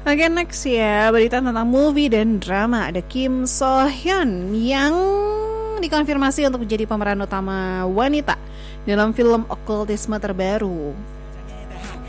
Oke, next ya, berita tentang movie dan drama. Ada Kim So Hyun yang dikonfirmasi untuk menjadi pemeran utama wanita dalam film okultisme terbaru.